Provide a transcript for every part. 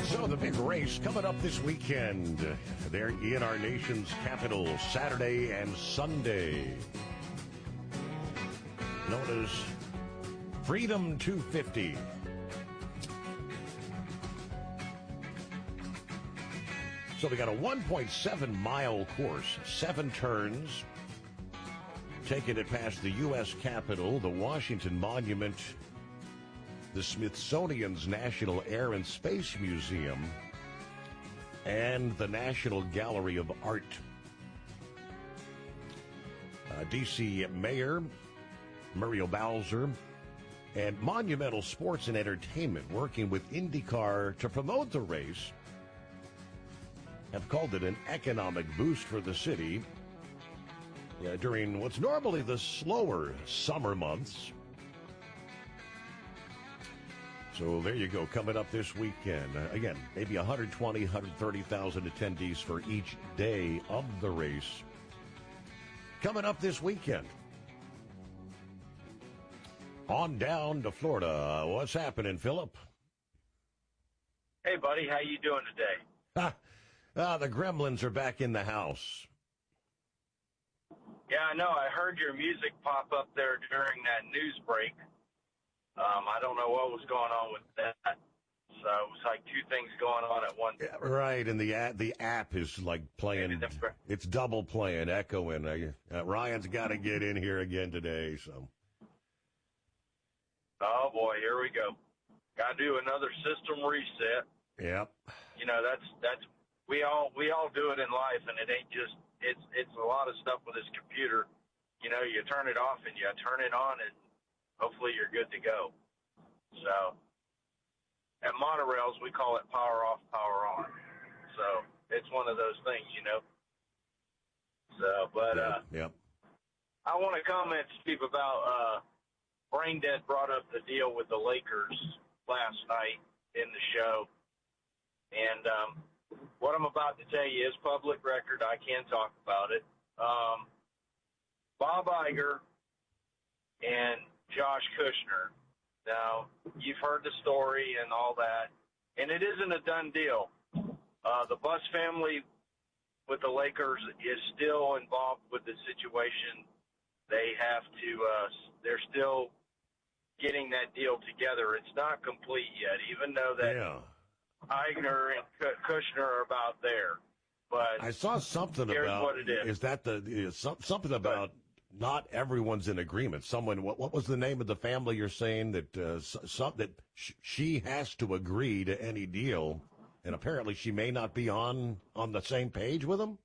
So the big race coming up this weekend. They're in our nation's capital Saturday and Sunday. Known as Freedom 250. So we got a 1.7 mile course, 7 turns, taking it past the U.S. Capitol, the Washington Monument, the Smithsonian's National Air and Space Museum, and the National Gallery of Art. D.C. Mayor Muriel Bowser and Monumental Sports and Entertainment, working with IndyCar to promote the race, have called it an economic boost for the city during what's normally the slower summer months. So there you go, coming up this weekend. Again, maybe 120, 130,000 attendees for each day of the race. Coming up this weekend. On down to Florida. What's happening, Philip? Hey, buddy. How you doing today? The Gremlins are back in the house. Yeah, I know. I heard your music pop up there during that news break. I don't know what was going on with that. So it was like two things going on at once. Yeah, right, and the app is like playing. It's double playing, echoing. Ryan's got to get in here again today. So. Oh boy, here we go. Got to do another system reset. Yep. You know that's we all do it in life, and it ain't just it's a lot of stuff with this computer. You know, you turn it off and you turn it on, and hopefully you're good to go. So at monorails, we call it power off, power on. So it's one of those things, you know. So, but yep. I want to comment, Steve, about Brain Dead brought up the deal with the Lakers last night in the show. And what I'm about to tell you is public record. I can talk about it. Bob Iger and Josh Kushner. Now, you've heard the story and all that, and it isn't a done deal. The Buss family with the Lakers is still involved with the situation. They have to, they're still getting that deal together. It's not complete yet, even though that Iger and Kushner are about there. But I saw something about what it is that something about not everyone's in agreement. Someone, what was the name of the family you're saying that she has to agree to any deal, and apparently she may not be on the same page with them?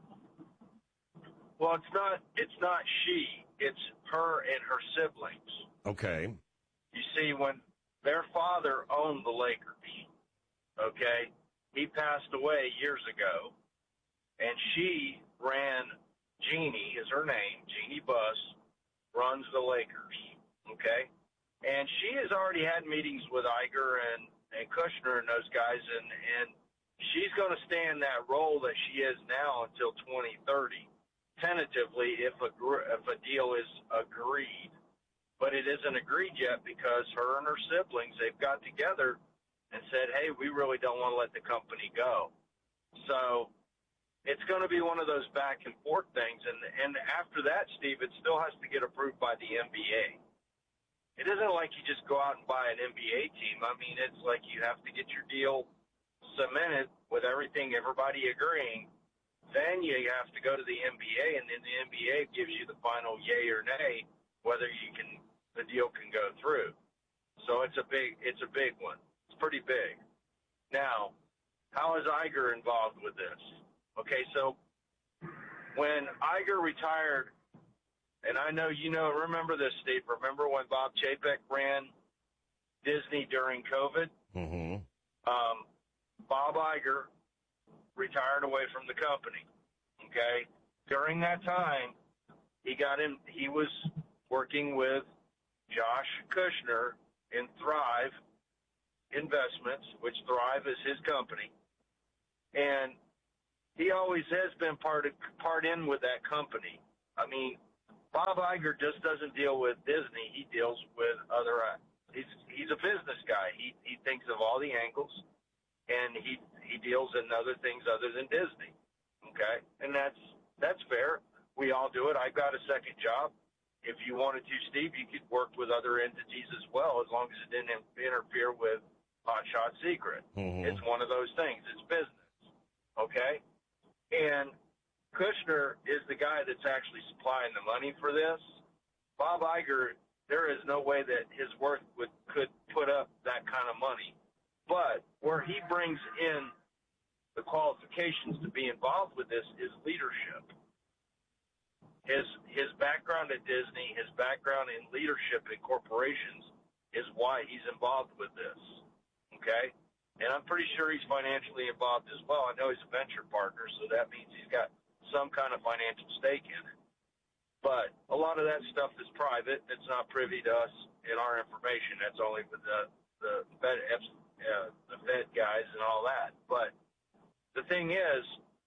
Well, it's not she. It's her and her siblings. Okay. You see, when their father owned the Lakers, okay, he passed away years ago, and she ran, Jeannie is her name, Jeannie Buss, runs the Lakers, okay? And she has already had meetings with Iger and Kushner and those guys, and she's going to stay in that role that she is now until 2030, tentatively, if a deal is agreed. But it isn't agreed yet because her and her siblings, they've got together and said, hey, we really don't want to let the company go. So it's going to be one of those back and forth things. And after that, Steve, it still has to get approved by the NBA. It isn't like you just go out and buy an NBA team. I mean, it's like you have to get your deal cemented with everybody agreeing. Then you have to go to the NBA, and then the NBA gives you the final yay or nay, whether the deal can go through. So it's a big one. It's pretty big. Now, how is Iger involved with this? Okay, so when Iger retired, and I know remember this, Steve. Remember when Bob Chapek ran Disney during COVID? Mm-hmm. Bob Iger retired away from the company. Okay, during that time, he was working with Josh Kushner in Thrive Investments, which Thrive is his company, and he always has been part in with that company. I mean, Bob Iger just doesn't deal with Disney. He deals with other. He's a business guy. He thinks of all the angles. and he deals in other things other than Disney. Okay, and that's fair. We all do it. I've got a second job. If you wanted to, Steve, you could work with other entities as well, as long as it didn't interfere with Hot Shot Secret. Mm-hmm. It's one of those things. It's business. Okay, and Kushner is the guy that's actually supplying the money for this. Bob Iger, there is no way that his worth could put up that kind of money. But where he brings in the qualifications to be involved with this is leadership. His background at Disney, his background in leadership in corporations is why he's involved with this. Okay? And I'm pretty sure he's financially involved as well. I know he's a venture partner, so that means he's got some kind of financial stake in it. But a lot of that stuff is private. It's not privy to us in our information. That's only with the Fed guys and all that. But the thing is,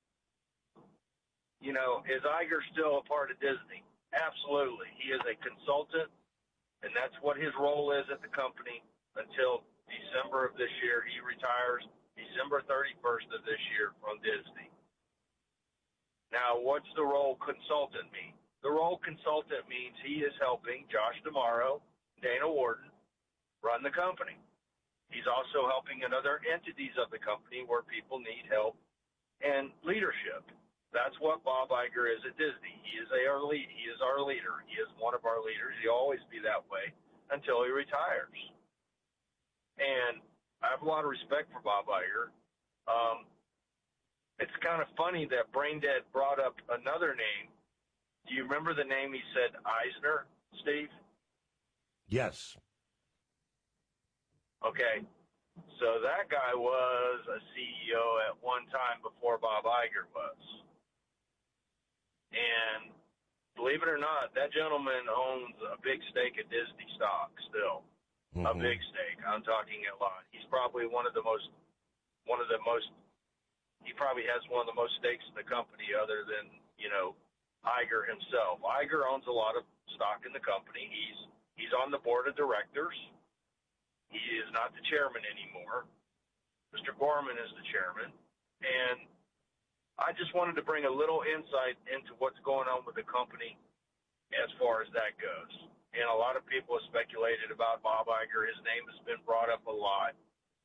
you know, is Iger still a part of Disney? Absolutely. He is a consultant, and that's what his role is at the company until December of this year. He retires December 31st of this year from Disney. Now, what's the role consultant mean? The role consultant means he is helping Josh D'Amaro, Dana Warden, run the company. He's also helping in other entities of the company where people need help and leadership. That's what Bob Iger is at Disney. He is our lead. He is our leader. He is one of our leaders. He'll always be that way until he retires. And I have a lot of respect for Bob Iger. It's kind of funny that Braindead brought up another name. Do you remember the name he said, Eisner, Steve? Yes. Okay. So that guy was a CEO at one time before Bob Iger was. And believe it or not, that gentleman owns a big stake of Disney stock still. Mm-hmm. A big stake. I'm talking a lot. He's probably he probably has one of the most stakes in the company other than, you know, Iger himself. Iger owns a lot of stock in the company. He's on the board of directors. He is not the chairman anymore. Mr. Gorman is the chairman. And I just wanted to bring a little insight into what's going on with the company as far as that goes. And a lot of people have speculated about Bob Iger. His name has been brought up a lot.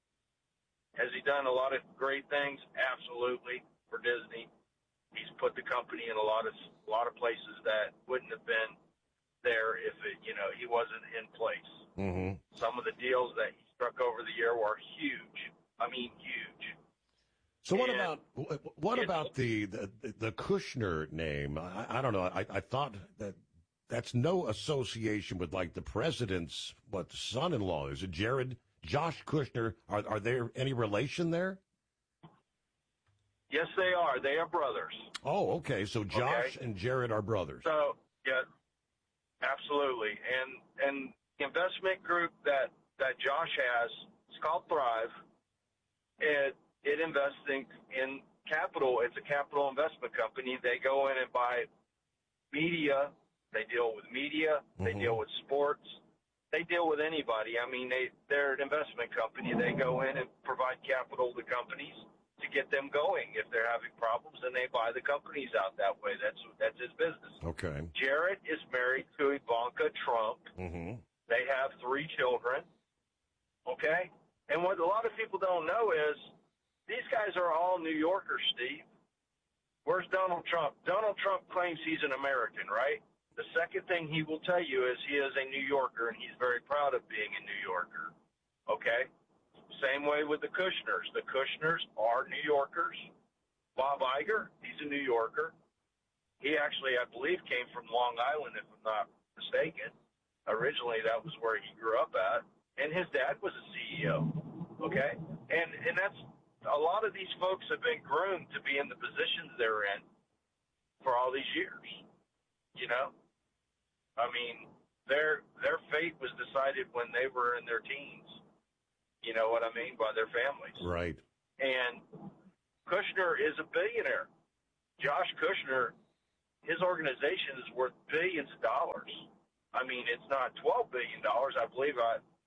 Has he done a lot of great things? Absolutely, for Disney. He's put the company in a lot of places that wouldn't have been there if he wasn't in place. Mm-hmm. Some of the deals that he struck over the year were huge. I mean, huge. So what about the Kushner name? I don't know. I thought that's no association with like the president's son-in-law. Is it Josh Kushner? Are there any relation there? Yes, they are. They are brothers. Oh, okay. So Josh and Jared are brothers. So yeah, absolutely. And the investment group that Josh has, it's called Thrive. It invests in capital. It's a capital investment company. They go in and buy media. They deal with media. Mm-hmm. They deal with sports. They deal with anybody. I mean, they're an investment company. They go in and provide capital to companies to get them going. If they're having problems, then they buy the companies out that way. That's his business. Okay. Jared is married to Ivanka Trump. Mm-hmm. They have 3 children. Okay? And what a lot of people don't know is these guys are all New Yorkers, Steve. Where's Donald Trump? Donald Trump claims he's an American, right? The second thing he will tell you is he is a New Yorker, and he's very proud of being a New Yorker. Okay? Same way with the Kushners. The Kushners are New Yorkers. Bob Iger, he's a New Yorker. He actually, I believe, came from Long Island, if I'm not mistaken. Originally, that was where he grew up at. And his dad was a CEO. Okay? And that's a lot of these folks have been groomed to be in the positions they're in for all these years. You know? I mean, their fate was decided when they were in their teens. You know what I mean? By their families. Right. And Kushner is a billionaire. Josh Kushner, his organization is worth billions of dollars. I mean, it's not $12 billion. I believe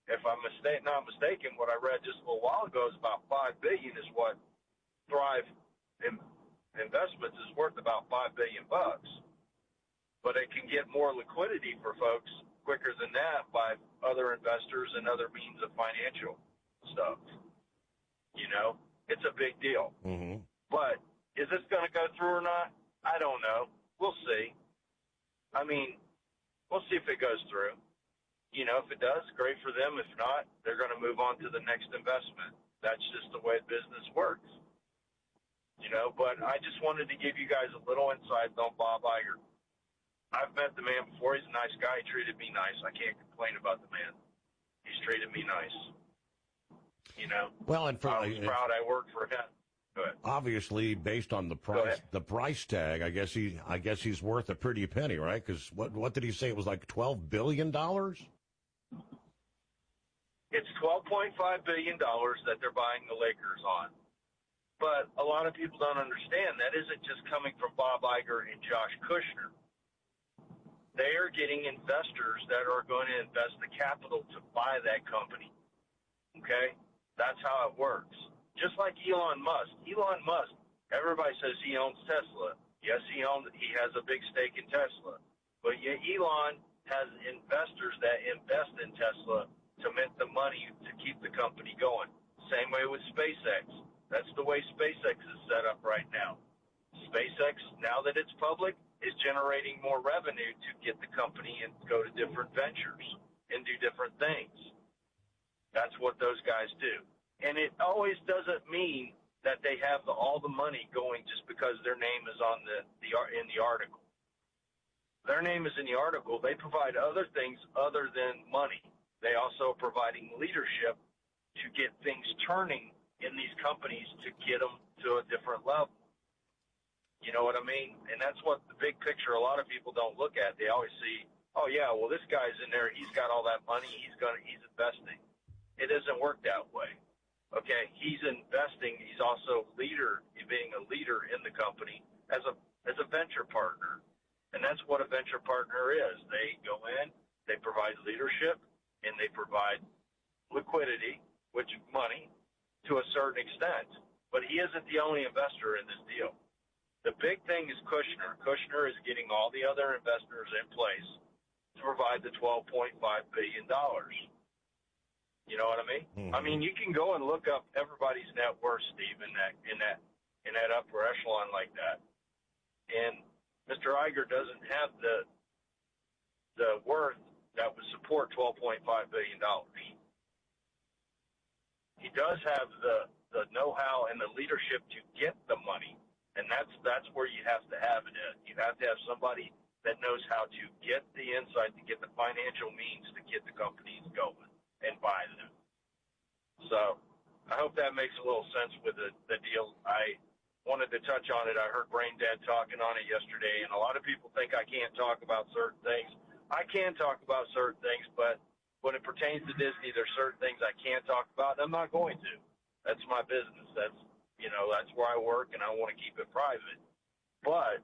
if I'm not mistaken, what I read just a little while ago is about $5 billion is what Thrive Investments is worth, about $5 billion. But it can get more liquidity for folks quicker than that by other investors and other means of financial stuff. You know, it's a big deal. Mm-hmm. But is this going to go through or not? I don't know. We'll see. I mean, we'll see if it goes through. You know, if it does, great for them. If not, they're going to move on to the next investment. That's just the way business works. You know, but I just wanted to give you guys a little insight on Bob Iger. I've met the man before. He's a nice guy. He treated me nice. I can't complain about the man. He's treated me nice. You know, well, and I was proud I worked for him. Go ahead. Obviously, based on the price tag, I guess he's worth a pretty penny, right? Because what did he say? It was like $12 billion. It's $12.5 billion that they're buying the Lakers on. But a lot of people don't understand that isn't just coming from Bob Iger and Josh Kushner. They are getting investors that are going to invest the capital to buy that company. Okay? That's how it works. Just like Elon Musk. Elon Musk, everybody says he owns Tesla. Yes, he has a big stake in Tesla. But Elon has investors that invest in Tesla to mint the money to keep the company going. Same way with SpaceX. That's the way SpaceX is set up right now. SpaceX, now that it's public, is generating more revenue to get the company and go to different ventures and do different things. That's what those guys do. And it always doesn't mean that they have all the money going just because their name is on in the article. Their name is in the article. They provide other things other than money. They also are providing leadership to get things turning in these companies to get them to a different level. You know what I mean? And that's what the big picture a lot of people don't look at. They always see, oh, yeah, well, this guy's in there. He's got all that money. He's investing. It doesn't work that way. Okay, he's investing. He's also being a leader in the company as a venture partner. And that's what a venture partner is. They go in, they provide leadership, and they provide liquidity, which money, to a certain extent. But he isn't the only investor in this deal. The big thing is Kushner. Kushner is getting all the other investors in place to provide the $12.5 billion. You know what I mean? Mm-hmm. I mean, you can go and look up everybody's net worth, Steve, in that upper echelon like that. And Mr. Iger doesn't have the worth that would support $12.5 billion. He does have the know-how and the leadership to get the money. And that's where you have to have it at. You have to have somebody that knows how to get the insight, to get the financial means to get the companies going and buy them. So I hope that makes a little sense with the deal. I wanted to touch on it. I heard Brain Dad talking on it yesterday, and a lot of people think I can't talk about certain things. I can talk about certain things, but when it pertains to Disney, there's certain things I can't talk about, and I'm not going to. That's my business. That's where I work, and I want to keep it private. But,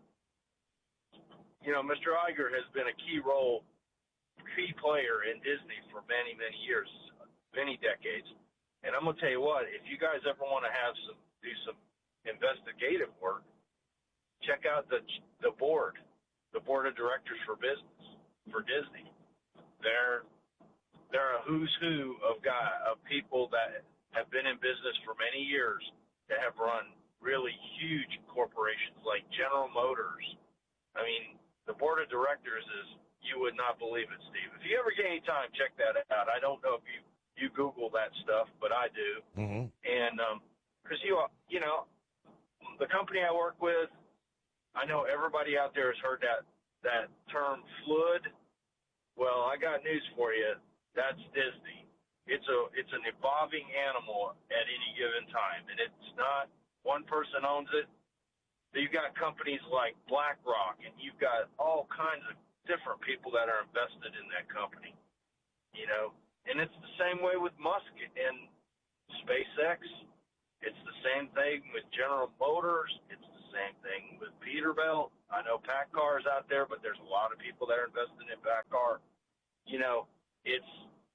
Mr. Iger has been a key player in Disney for many, many years, many decades. And I'm going to tell you what, if you guys ever want to do some investigative work, check out the board of directors for Disney. They're a who's who of people that have been in business for many years, that have run really huge corporations like General Motors. I mean, the board of directors you would not believe it, Steve. If you ever get any time, check that out. I don't know if you Google that stuff, but I do. Mm-hmm. And because the company I work with, I know everybody out there has heard that term flood. Well, I got news for you. That's Disney. It's an evolving animal at any given time, and it's not one person owns it. You've got companies like BlackRock, and you've got all kinds of different people that are invested in that company. And it's the same way with Musk and SpaceX. It's the same thing with General Motors. It's the same thing with Peterbilt. I know PACCAR's out there, but there's a lot of people that are invested in PACCAR.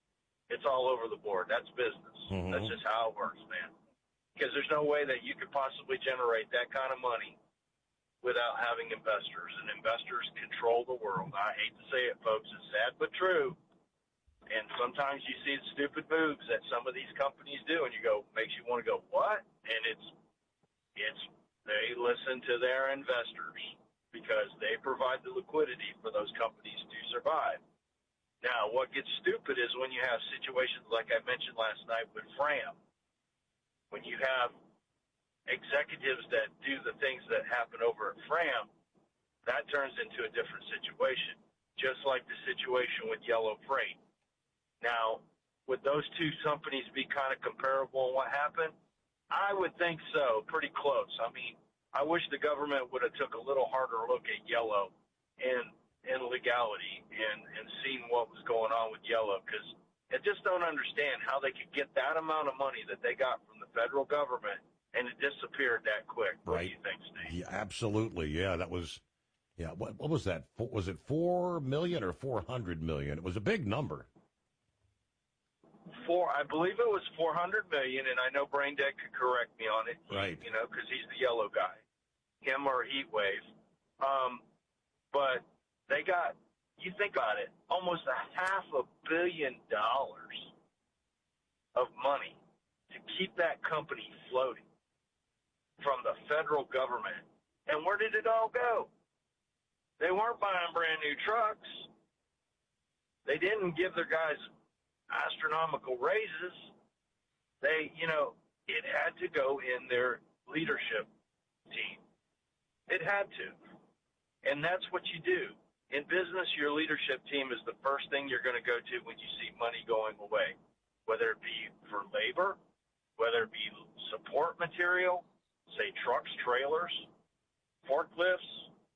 It's all over the board. That's business. Mm-hmm. That's just how it works, man. Because there's no way that you could possibly generate that kind of money without having investors. And investors control the world. I hate to say it, folks. It's sad but true. And sometimes you see the stupid moves that some of these companies do, and you go, makes you want to go, what? And it's they listen to their investors because they provide the liquidity for those companies to survive. Now, what gets stupid is when you have situations like I mentioned last night with Fram, when you have executives that do the things that happen over at Fram, that turns into a different situation, just like the situation with Yellow Freight. Now, would those two companies be kind of comparable in what happened? I would think so, pretty close. I mean, I wish the government would have took a little harder look at Yellow and legality and seen what was going on with Yellow, because I just don't understand how they could get that amount of money that they got from the federal government and it disappeared that quick. What do you think, Steve? Yeah, absolutely. Yeah, that was, what was that? Was it 4 million or 400 million? It was a big number. I believe it was 400 million, and I know Braindead could correct me on it. Right. You know, because he's the yellow guy, him or Heatwave. But they got, you think about it, almost $500 million of money to keep that company floating from the federal government. And where did it all go? They weren't buying brand new trucks. They didn't give their guys astronomical raises. They, it had to go in their leadership team. It had to. And that's what you do. In business, your leadership team is the first thing you're going to go to when you see money going away, whether it be for labor, whether it be support material, say trucks, trailers, forklifts.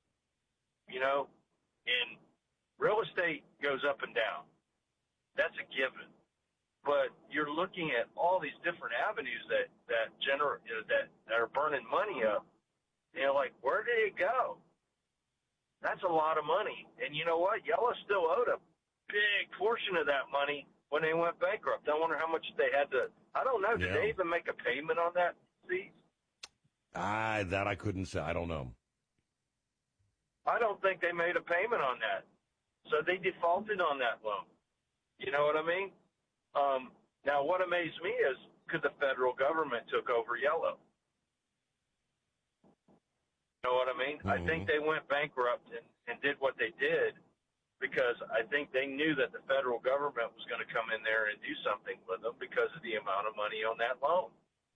In real estate goes up and down. That's a given. But you're looking at all these different avenues that are burning money up. Like, where did it go? That's a lot of money. And you know what? Yellow still owed a big portion of that money when they went bankrupt. I wonder how much they had to. I don't know. Did they even make a payment on that, Steve? That I couldn't say. I don't know. I don't think they made a payment on that. So they defaulted on that loan. You know what I mean? Now, what amazed me is because the federal government took over Yellow. You know what I mean? Mm-hmm. I think they went bankrupt and did what they did because I think they knew that the federal government was going to come in there and do something with them because of the amount of money on that loan.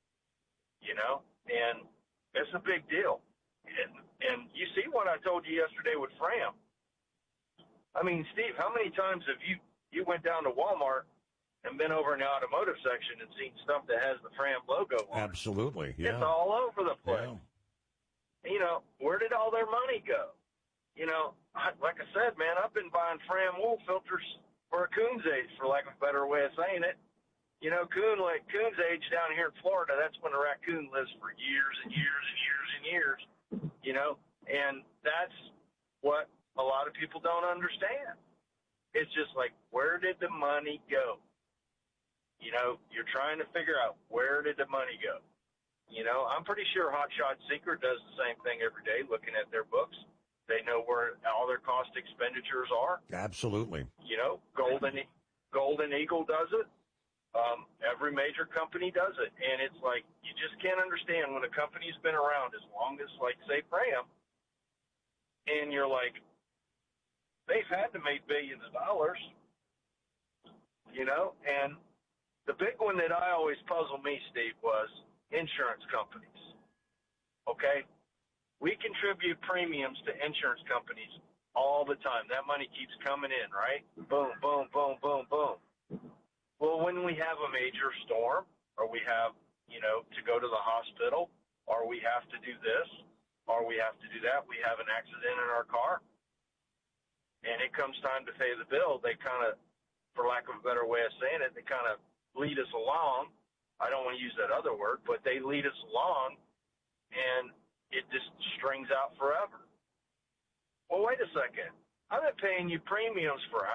And it's a big deal. And you see what I told you yesterday with Fram. I mean, Steve, how many times have you went down to Walmart and been over in the automotive section and seen stuff that has the Fram logo on it? Absolutely, yeah. It's all over the place. Yeah. Where did all their money go? Like I said, man, I've been buying Fram wool filters for a coon's age, for lack of a better way of saying it. Coon's age down here in Florida, that's when a raccoon lives for years and years and years and years, and that's what a lot of people don't understand. It's just like, where did the money go? You're trying to figure out, where did the money go? I'm pretty sure Hot Shot Secret does the same thing every day, looking at their books. They know where all their cost expenditures are. Absolutely. Golden Eagle does it. Every major company does it. And it's like, you just can't understand when a company's been around as long as, like, say, Fram, and you're like, they've had to make billions of dollars, and the big one that I always puzzled me, Steve, was insurance companies. Okay? We contribute premiums to insurance companies all the time. That money keeps coming in, right? Boom, boom, boom, boom, boom. Well, when we have a major storm, or we have, to go to the hospital, or we have to do this, or we have to do that, we have an accident in our car, and it comes time to pay the bill, they kind of, for lack of a better way of saying it, they kind of lead us along. I don't want to use that other word, but they lead us along, and it just strings out forever. Well, wait a second. I've been paying you premiums for